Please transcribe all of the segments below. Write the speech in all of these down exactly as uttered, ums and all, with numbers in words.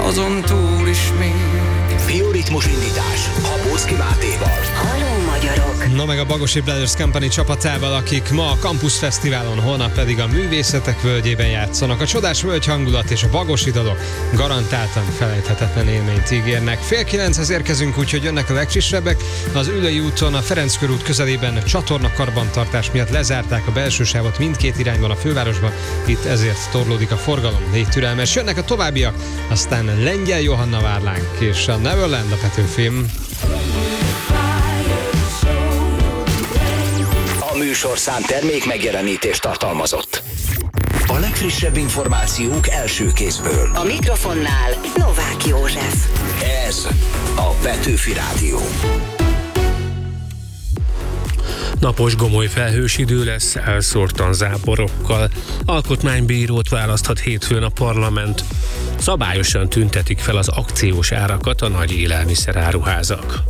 azon túl is még. Bioritmus indítás Habóczky Mátéval. Halló magyarok! Na meg a Bagosi Brothers Company csapatával, akik ma a Campus Fesztiválon, holnap pedig a Művészetek Völgyében játszanak. A csodás völgy hangulat és a bagosi dalok garantáltan felejthetetlen élményt ígérnek. Fél kilenchez érkezünk, úgyhogy jönnek a legfrissebbek. Az Üllői úton a Ferenc körút közelében csatorna karbantartás miatt lezárták a belső sávot mindkét irányban a fővárosban. Itt ezért torlódik a forgalom. Légy türelmes. Jönnek a továbbiak, aztán Lengyel Johanna várlánk és a Neverland a Petőfim. A műsorszám termék megjelenítést tartalmazott. A legfrissebb információk első kézből. A mikrofonnál Novák József. Ez a Petőfi Rádió. Napos gomoly felhős idő lesz, elszórtan záporokkal. Alkotmánybírót választhat hétfőn a parlament. Szabályosan tüntetik fel az akciós árakat a nagy élelmiszeráruházak.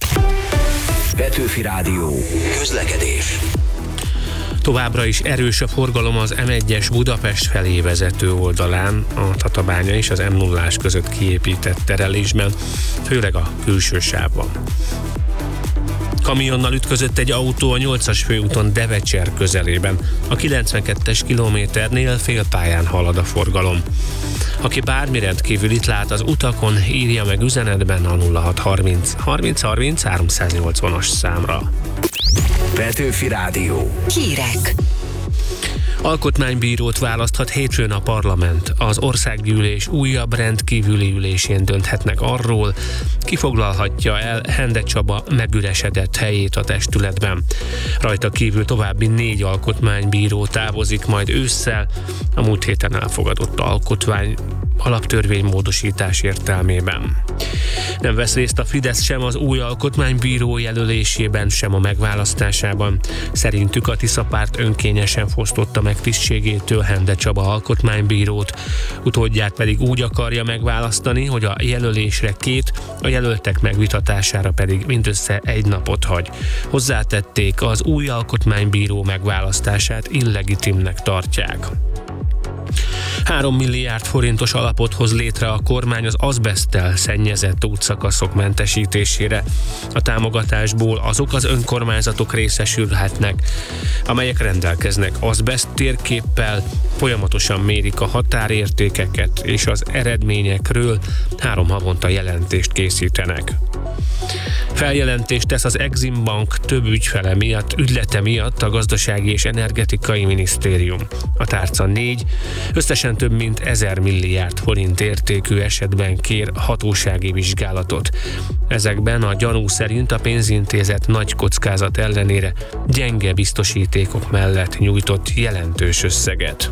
Petőfi Rádió. Közlekedés. Továbbra is erős a forgalom az em egyes Budapest felé vezető oldalán, a Tatabánya és az em nullás között kiépített terelésben, főleg a külső sávban. Kamionnal ütközött egy autó a nyolcas főúton Devecser közelében. A kilencvenkettes kilométernél félpályán halad a forgalom. Aki bármi rendkívülit lát az utakon, írja meg üzenetben a nulla hat harminc harminc harminc háromszáznyolcvanas számra. Petőfi Rádió. Hírek. Alkotmánybírót választhat hétfőn a parlament. Az országgyűlés újabb rendkívüli ülésén dönthetnek arról, ki foglalhatja el Hende Csaba megüresedett helyét a testületben. Rajta kívül további négy alkotmánybíró távozik majd ősszel, a múlt héten elfogadott alkotmány alaptörvénymódosítás értelmében. Nem vesz részt a Fidesz sem az új alkotmánybíró jelölésében, sem a megválasztásában. Szerintük a Tisza párt önkényesen fosztotta meg tisztségétől Hende Csaba alkotmánybírót, utódját pedig úgy akarja megválasztani, hogy a jelölésre két, a jelöltek megvitatására pedig mindössze egy napot hagy. Hozzátették, az új alkotmánybíró megválasztását illegitimnek tartják. Három milliárd forintos alapot hoz létre a kormány az azbeszttel szennyezett útszakaszok mentesítésére. A támogatásból azok az önkormányzatok részesülhetnek, amelyek rendelkeznek azbeszt térképpel, folyamatosan mérik a határértékeket és az eredményekről három havonta jelentést készítenek. Feljelentést tesz az Exim Bank több ügyfele miatt, ügylete miatt a Gazdasági és Energetikai Minisztérium. A tárca négy, összesen több mint ezer milliárd forint értékű esetben kér hatósági vizsgálatot. Ezekben a gyanú szerint a pénzintézet nagy kockázat ellenére gyenge biztosítékok mellett nyújtott jelentős összeget.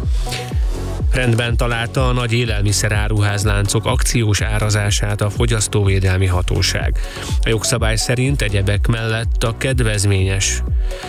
Rendben találta a nagy élelmiszeráruházláncok akciós árazását a Fogyasztóvédelmi Hatóság. A jogszabály szerint egyebek mellett a kedvezményes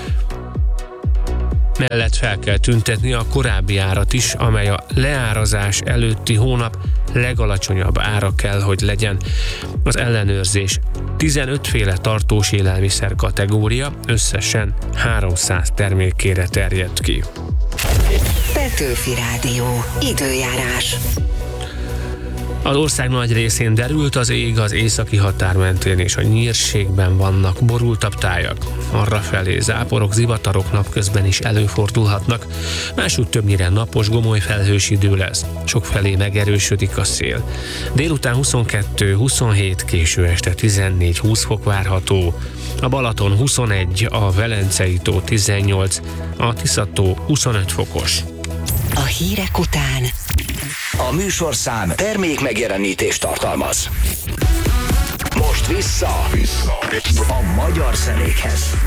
mellett fel kell tüntetni a korábbi árat is, amely a leárazás előtti hónap legalacsonyabb ára kell, hogy legyen. Az ellenőrzés tizenöt féle tartós élelmiszer kategória összesen háromszáz termékére terjed ki. Petőfi Rádió. Időjárás. Az ország nagy részén derült az ég, az északi határ mentén és a nyírségben vannak borultabb tájak. Arrafelé záporok, zivatarok napközben is előfordulhatnak, másút többnyire napos, gomoly felhős idő lesz. Sokfelé megerősödik a szél. Délután huszonkettő huszonhét, késő este tizennégy-húsz fok várható. A Balaton huszonegy, a Velencei tó tizennyolc, a Tisza-tó huszonöt fokos. A hírek után A műsorszám termék megjelenítést tartalmaz. Most vissza, vissza. a magyar zenékhez.